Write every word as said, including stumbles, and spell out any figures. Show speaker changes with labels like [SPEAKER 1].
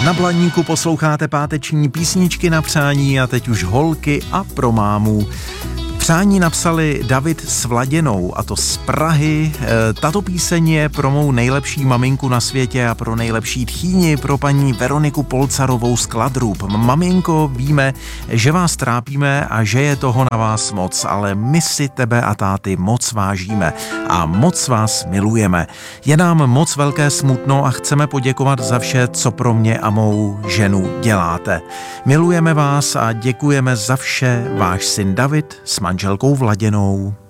[SPEAKER 1] Na Blaníku posloucháte páteční písničky na přání a teď už holky a pro mámu. Přání napsali David s Vladěnou, a to z Prahy. Tato píseň je pro mou nejlepší maminku na světě a pro nejlepší tchýni, pro paní Veroniku Polcarovou z Kladrub. Maminko, víme, že vás trápíme a že je toho na vás moc, ale my si tebe a táty moc vážíme a moc vás milujeme. Je nám moc velké smutno a chceme poděkovat za vše, co pro mě a mou ženu děláte. Milujeme vás a děkujeme za vše, váš syn David s manželkou Vladěnou.